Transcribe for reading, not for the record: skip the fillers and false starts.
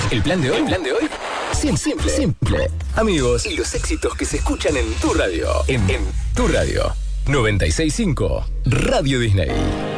¿El plan de hoy? Simple. Amigos y los éxitos que se escuchan en tu radio. En tu radio. 96.5 Radio Disney.